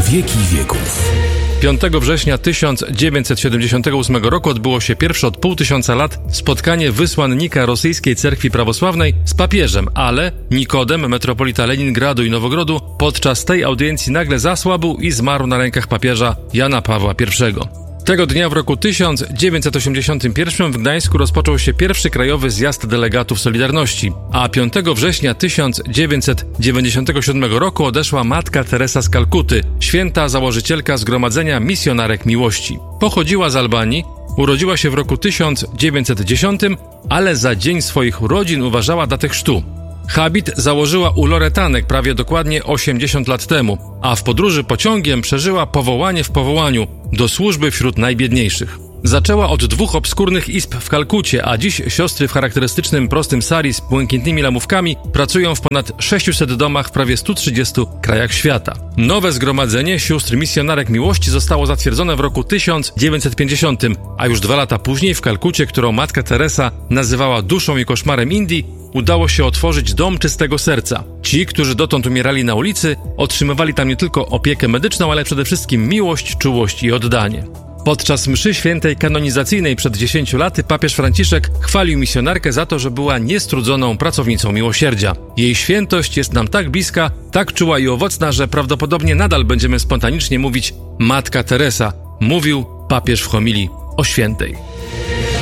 wieki wieków. 5 września 1978 roku odbyło się pierwsze od 500 lat spotkanie wysłannika rosyjskiej cerkwi prawosławnej z papieżem, ale Nikodem, metropolita Leningradu i Nowogrodu, podczas tej audiencji nagle zasłabł i zmarł na rękach papieża Jana Pawła I. Tego dnia w roku 1981 w Gdańsku rozpoczął się pierwszy krajowy zjazd delegatów Solidarności, a 5 września 1997 roku odeszła Matka Teresa z Kalkuty, święta założycielka Zgromadzenia Misjonarek Miłości. Pochodziła z Albanii, urodziła się w roku 1910, ale za dzień swoich urodzin uważała datę chrztu. Habit założyła u Loretanek prawie dokładnie 80 lat temu, a w podróży pociągiem przeżyła powołanie w powołaniu do służby wśród najbiedniejszych. Zaczęła od 2 obskurnych izb w Kalkucie, a dziś siostry w charakterystycznym prostym sari z błękitnymi lamówkami pracują w ponad 600 domach w prawie 130 krajach świata. Nowe zgromadzenie sióstr misjonarek miłości zostało zatwierdzone w roku 1950, a już 2 lata później w Kalkucie, którą Matka Teresa nazywała duszą i koszmarem Indii, udało się otworzyć Dom Czystego Serca. Ci, którzy dotąd umierali na ulicy, otrzymywali tam nie tylko opiekę medyczną, ale przede wszystkim miłość, czułość i oddanie. Podczas mszy świętej kanonizacyjnej przed 10 laty papież Franciszek chwalił misjonarkę za to, że była niestrudzoną pracownicą miłosierdzia. Jej świętość jest nam tak bliska, tak czuła i owocna, że prawdopodobnie nadal będziemy spontanicznie mówić Matka Teresa, mówił papież w homilii o świętej.